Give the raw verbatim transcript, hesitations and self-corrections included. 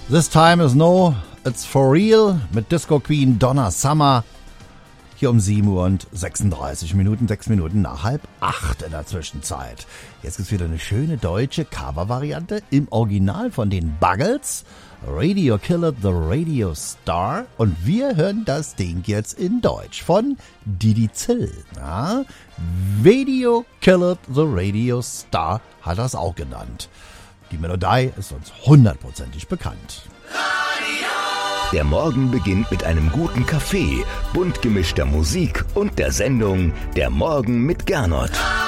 This Time Is No, It's For Real mit Disco Queen Donna Summer. Hier um sieben Uhr und sechsunddreißig Minuten, sechs Minuten nach halb acht in der Zwischenzeit. Jetzt gibt's wieder eine schöne deutsche Cover-Variante im Original von den Buggles. Radio Killed the Radio Star. Und wir hören das Ding jetzt in Deutsch von Didi Zill. Ja? Radio Killed the Radio Star hat er es auch genannt. Die Melodie ist uns hundertprozentig bekannt. Der Morgen beginnt mit einem guten Kaffee, bunt gemischter Musik und der Sendung Der Morgen mit Gernot.